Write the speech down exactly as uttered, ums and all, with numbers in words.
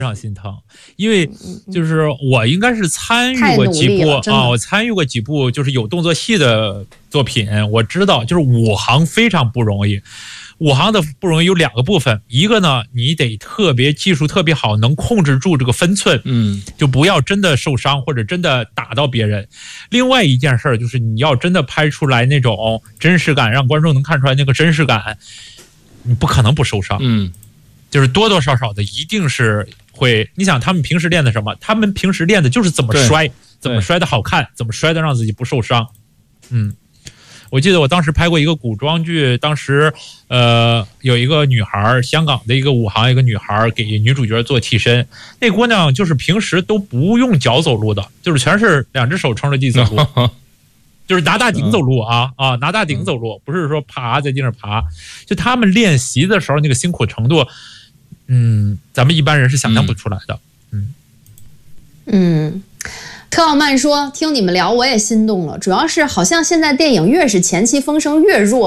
非常心疼，因为就是我应该是参与过几部啊，我参与过几部就是有动作戏的作品，我知道就是武行非常不容易。武行的不容易有两个部分，一个呢，你得特别技术特别好，能控制住这个分寸，嗯，就不要真的受伤或者真的打到别人。另外一件事儿就是你要真的拍出来那种真实感，让观众能看出来那个真实感，你不可能不受伤，嗯，就是多多少少的一定是会。你想他们平时练的什么？他们平时练的就是怎么摔，怎么摔的好看，怎么摔的让自己不受伤，嗯。我记得我当时拍过一个古装剧，当时呃有一个女孩，香港的一个武行一个女孩给女主角做替身，那姑娘就是平时都不用脚走路的，就是全是两只手撑着地走路，就是拿大顶走路啊啊拿大顶走路，不是说爬在地上爬，就他们练习的时候那个辛苦程度，嗯，咱们一般人是想象不出来的，嗯嗯。特奥曼说：“听你们聊，我也心动了。主要是好像现在电影越是前期风声越弱。”